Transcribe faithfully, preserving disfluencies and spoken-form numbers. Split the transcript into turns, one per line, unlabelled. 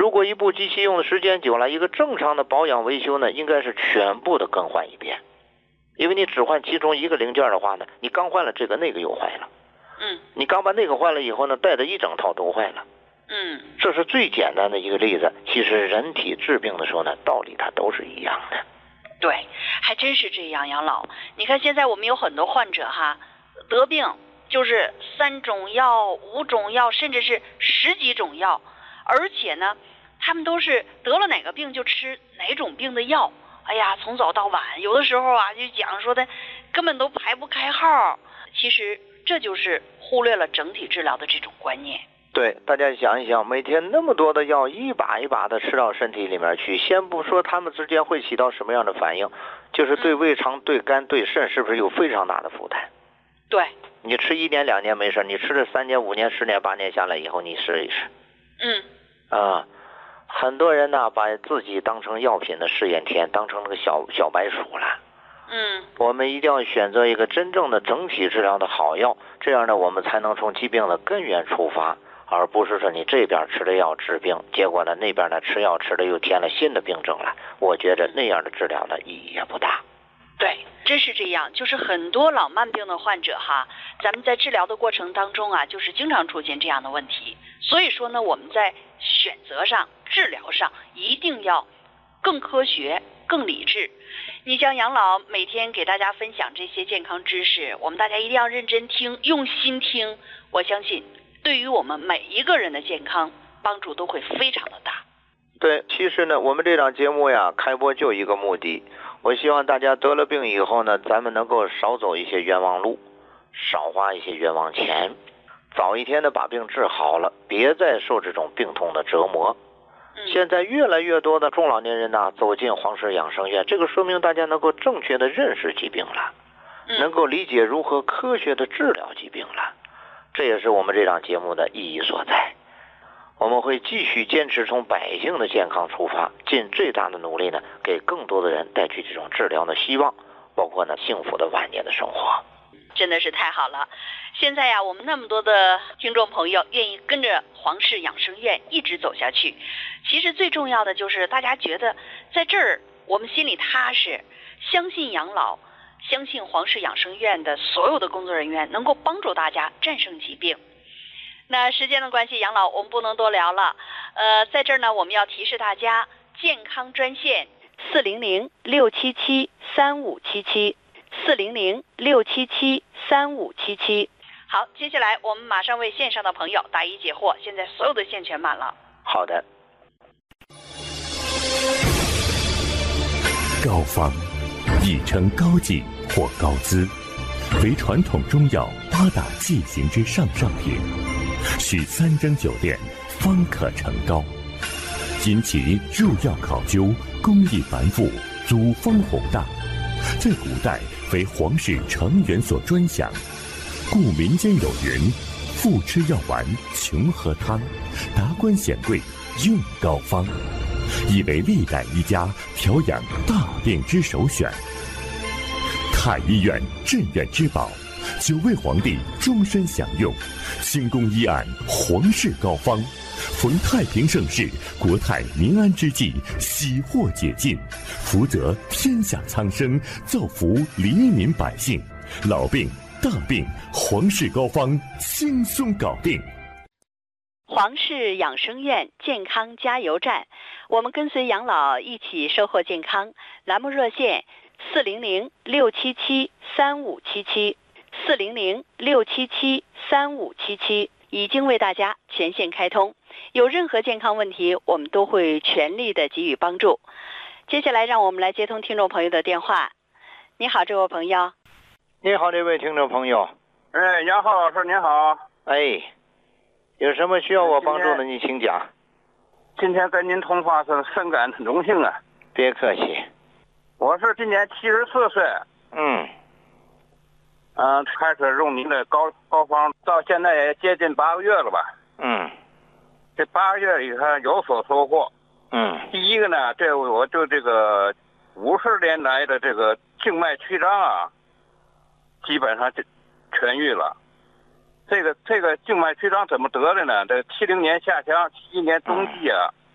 如果一部机器用的时间久了，一个正常的保养维修呢，应该是全部的更换一遍。因为你只换其中一个零件的话呢，你刚换了这个，那个又坏了。
嗯，
你刚把那个换了以后呢，带的一整套都坏了。
嗯，
这是最简单的一个例子。其实人体治病的时候呢，道理它都是一样的。
对，还真是这样，杨老。你看现在我们有很多患者哈，得病就是三种药、五种药，甚至是十几种药，而且呢，他们都是得了哪个病就吃哪种病的药。哎呀，从早到晚，有的时候啊就讲说的根本都排不开号。其实这就是忽略了整体治疗的这种观念。
对，大家想一想，每天那么多的药一把一把的吃到身体里面去，先不说它们之间会起到什么样的反应，就是对胃肠、对肝、对肾是不是有非常大的负担？
对，
你吃一年两年没事，你吃了三年五年十年八年下来以后，你试一试。
嗯
啊，很多人呢把自己当成药品的试验田，当成那个小小白鼠了。
嗯，
我们一定要选择一个真正的整体治疗的好药，这样呢我们才能从疾病的根源出发，而不是说你这边吃的药治病，结果呢那边呢吃药吃的又添了新的病症了。我觉得那样的治疗呢意义也不大。
对，真是这样。就是很多老慢病的患者哈，咱们在治疗的过程当中啊，就是经常出现这样的问题。所以说呢，我们在选择上、治疗上一定要更科学、更理智。你像杨老每天给大家分享这些健康知识，我们大家一定要认真听、用心听。我相信对于我们每一个人的健康帮助都会非常的大。
对，其实呢我们这档节目呀开播就一个目的，我希望大家得了病以后呢，咱们能够少走一些冤枉路，少花一些冤枉钱，早一天的把病治好了，别再受这种病痛的折磨。现在越来越多的中老年人呢走进黄氏养生院，这个说明大家能够正确的认识疾病了，能够理解如何科学的治疗疾病了。这也是我们这档节目的意义所在。我们会继续坚持从百姓的健康出发，尽最大的努力呢，给更多的人带去这种治疗的希望，包括呢幸福的晚年的生活。
真的是太好了。现在呀，我们那么多的听众朋友愿意跟着黄氏养生院一直走下去，其实最重要的就是大家觉得在这儿我们心里踏实，相信养老，相信黄氏养生院的所有的工作人员能够帮助大家战胜疾病。那时间的关系，杨老我们不能多聊了。呃，在这儿呢，我们要提示大家，健康专线四零零六七七三五七七，四零零六七七三五七七。好，接下来我们马上为线上的朋友答疑解惑。现在所有的线全满了。
好的。
膏方，亦称膏剂或膏滋，为传统中药八大剂型之上上品。需三蒸九炼方可成膏，因其入药考究，工艺繁复，组方宏大，在古代为皇室成员所专享，故民间有云：富吃药丸，穷喝汤，达官显贵用膏方，亦为历代医家调养大病之首选。太医院镇院之宝，九位皇帝终身享用。清宫医案皇氏膏方，逢太平盛世、国泰民安之际，喜获解禁，福泽天下苍生，造福黎民百姓。老病大病，皇氏膏方轻松搞定。
黄氏养生院健康加油站，我们跟随养老一起收获健康。栏目热线四零零六七七三五七七。四零零六七七三五七七已经为大家全线开通，有任何健康问题，我们都会全力的给予帮助。接下来让我们来接通听众朋友的电话。你好，这位朋友。
你好，这位听众朋友。
哎，杨浩老师您好。
哎，有什么需要我帮助的你请讲。
今天跟您通话是深感荣幸啊。
别客气。
我是今年七十四岁。
嗯。
嗯、呃，开始用您的膏膏方，到现在也接近八个月了吧？
嗯，
这八个月里头有所收获。
嗯，
第一个呢，这我就这个五十年来的这个静脉曲张啊，基本上就痊愈了。这个这个静脉曲张怎么得的呢？这七零年下乡，七一年冬季啊，